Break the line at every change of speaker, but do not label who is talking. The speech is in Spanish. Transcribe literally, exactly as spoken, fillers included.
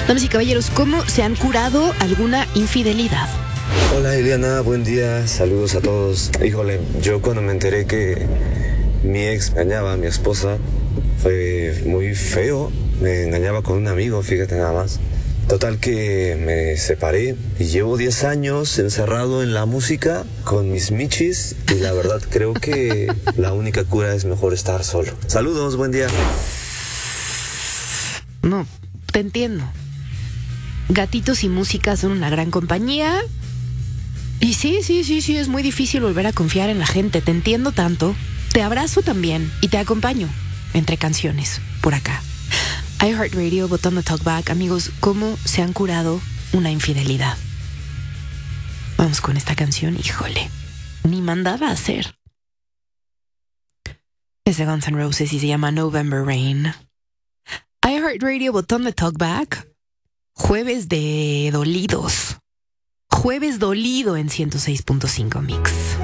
Damas y caballeros, ¿cómo se han curado alguna infidelidad?
Hola Eliana, buen día, saludos a todos. Híjole, yo cuando me enteré que mi ex engañaba a mi esposa, fue muy feo. Me engañaba con un amigo, fíjate nada más. Total que me separé y llevo diez años encerrado en la música con mis michis y la verdad creo que la única cura es mejor estar solo. Saludos, buen día.
No, te entiendo. Gatitos y música son una gran compañía. Y sí, sí, sí, sí, es muy difícil volver a confiar en la gente. Te entiendo tanto. Te abrazo también y te acompaño entre canciones por acá. iHeartRadio, botón de Talkback. Amigos, ¿cómo se han curado una infidelidad? Vamos con esta canción. Híjole, ni mandaba a hacer. Es de Guns N' Roses y se llama November Rain. iHeartRadio, botón de Talkback. Jueves de dolidos. Jueves dolido en ciento seis punto cinco Mix.